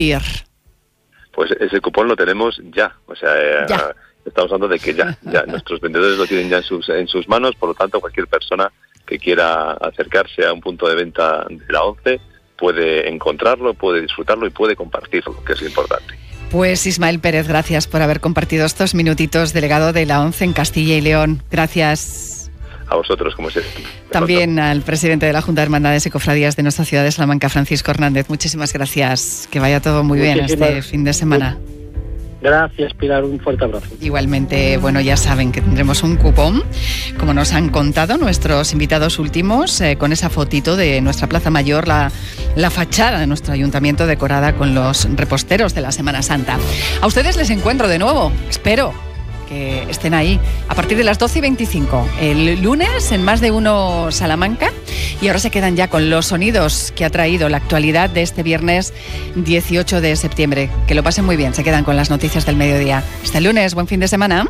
Pues ese cupón lo tenemos ya, o sea, ya. Estamos hablando de que ya nuestros vendedores lo tienen ya en sus manos, por lo tanto cualquier persona que quiera acercarse a un punto de venta de la ONCE puede encontrarlo, puede disfrutarlo y puede compartirlo, que es lo importante. Pues Ismael Pérez, gracias por haber compartido estos minutitos, delegado de la ONCE en Castilla y León. Gracias. A vosotros, como siempre. También al presidente de la Junta de Hermandades y Cofradías de nuestra ciudad de Salamanca, Francisco Hernández. Muchísimas gracias. Que vaya todo muy bien este fin de semana. Gracias, Pilar. Un fuerte abrazo. Igualmente, bueno, ya saben que tendremos un cupón, como nos han contado nuestros invitados últimos, con esa fotito de nuestra Plaza Mayor, la fachada de nuestro ayuntamiento decorada con los reposteros de la Semana Santa. A ustedes les encuentro de nuevo, espero que estén ahí a partir de las 12:25 el lunes en Más de Uno Salamanca, y ahora se quedan ya con los sonidos que ha traído la actualidad de este viernes 18 de septiembre. Que lo pasen muy bien, se quedan con las noticias del mediodía. Hasta el lunes, buen fin de semana.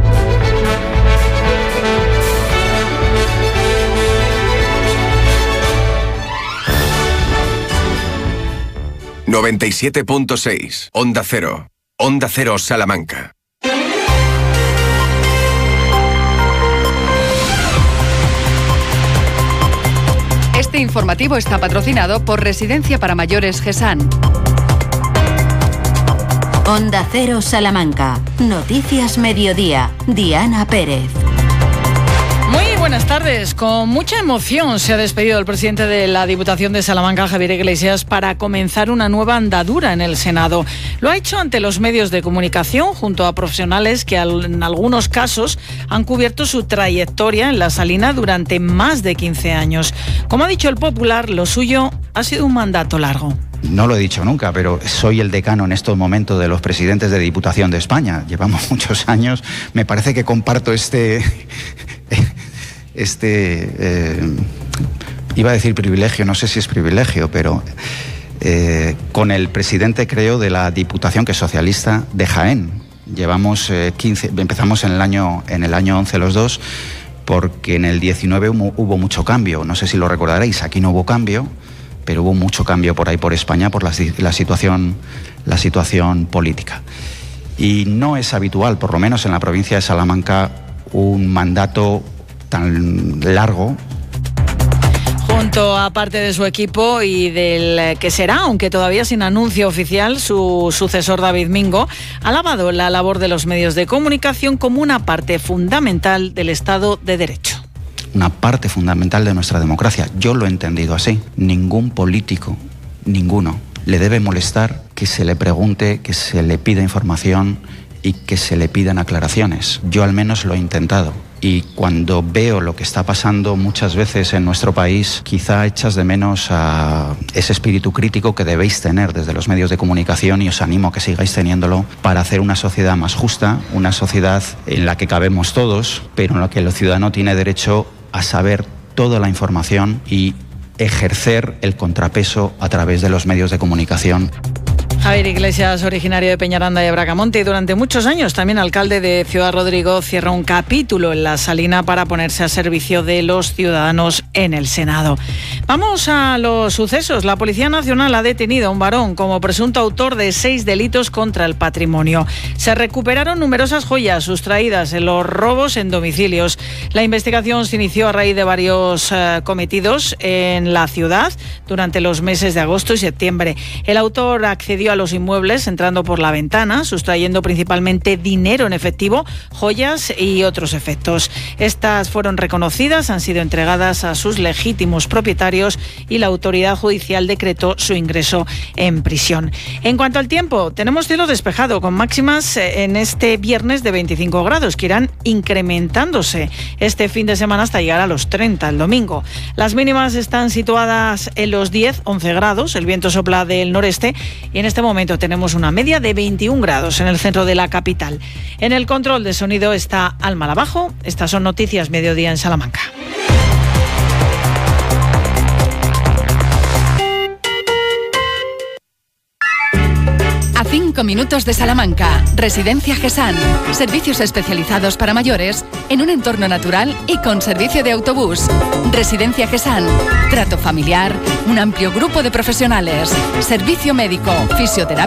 ...97.6... Onda Cero. Onda Cero Salamanca. Este informativo está patrocinado por Residencia para Mayores GESAN. Onda Cero Salamanca. Noticias Mediodía. Diana Pérez. Muy buenas tardes. Con mucha emoción se ha despedido el presidente de la Diputación de Salamanca, Javier Iglesias, para comenzar una nueva andadura en el Senado. Lo ha hecho ante los medios de comunicación, junto a profesionales que en algunos casos han cubierto su trayectoria en la Salina durante más de 15 años. Como ha dicho el Popular, lo suyo ha sido un mandato largo. No lo he dicho nunca, pero soy el decano en estos momentos de los presidentes de Diputación de España. Llevamos muchos años. Me parece que comparto iba a decir privilegio, no sé si es privilegio, pero con el presidente, creo, de la Diputación, que es socialista, de Jaén. Llevamos empezamos en el año 11 los dos, porque en el 19 hubo mucho cambio. No sé si lo recordaréis, aquí no hubo cambio, pero hubo mucho cambio por ahí por España por la situación política. Y no es habitual, por lo menos en la provincia de Salamanca, un mandato tan largo. Junto a parte de su equipo y del que será, aunque todavía sin anuncio oficial, su sucesor David Mingo, ha alabado la labor de los medios de comunicación como una parte fundamental del Estado de Derecho. Una parte fundamental de nuestra democracia. Yo lo he entendido así. Ningún político, ninguno, le debe molestar que se le pregunte, que se le pida información y que se le pidan aclaraciones. Yo al menos lo he intentado. Y cuando veo lo que está pasando muchas veces en nuestro país, quizá echas de menos a ese espíritu crítico que debéis tener desde los medios de comunicación, y os animo a que sigáis teniéndolo, para hacer una sociedad más justa, una sociedad en la que cabemos todos, pero en la que el ciudadano tiene derecho a saber toda la información y ejercer el contrapeso a través de los medios de comunicación. Javier Iglesias, originario de Peñaranda y Bracamonte y durante muchos años también alcalde de Ciudad Rodrigo, cierra un capítulo en la Salina para ponerse a servicio de los ciudadanos en el Senado. Vamos a los sucesos. La Policía Nacional ha detenido a un varón como presunto autor de 6 delitos contra el patrimonio. Se recuperaron numerosas joyas sustraídas en los robos en domicilios. La investigación se inició a raíz de varios cometidos en la ciudad durante los meses de agosto y septiembre. El autor accedió a los inmuebles entrando por la ventana, sustrayendo principalmente dinero en efectivo, joyas y otros efectos. Estas fueron reconocidas, han sido entregadas a sus legítimos propietarios y la autoridad judicial decretó su ingreso en prisión. En cuanto al tiempo, tenemos cielo despejado con máximas en este viernes de 25 grados que irán incrementándose este fin de semana hasta llegar a los 30 el domingo. Las mínimas están situadas en los 10-11 grados, el viento sopla del noreste y en este momento tenemos una media de 21 grados en el centro de la capital. En el control de sonido está Alma Lavajo. Estas son Noticias Mediodía en Salamanca. A 5 minutos de Salamanca, Residencia GESAN. Servicios especializados para mayores en un entorno natural y con servicio de autobús. Residencia GESAN. Trato familiar, un amplio grupo de profesionales, servicio médico, fisioterapia.